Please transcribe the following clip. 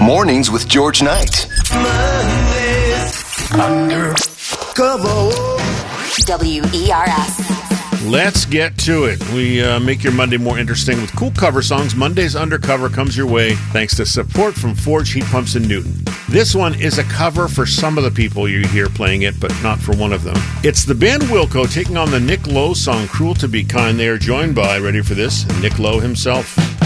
Mornings with George Knight. WERS. Let's get to it. We make your Monday more interesting with cool cover songs. Monday's Undercover comes your way thanks to support from Forge Heat Pumps in Newton. This one is a cover for some of the people you hear playing it, but not for one of them. It's the band Wilco taking on the Nick Lowe song Cruel to Be Kind. They are joined by, ready for this, Nick Lowe himself.